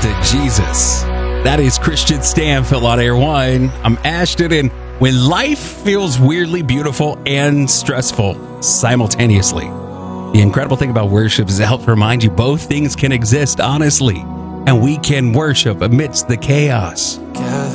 to Jesus. That is Christian Stanfield on Air One. I'm Ashton, and when life feels weirdly beautiful and stressful simultaneously, the incredible thing about worship is it helps remind you both things can exist honestly, and we can worship amidst the chaos.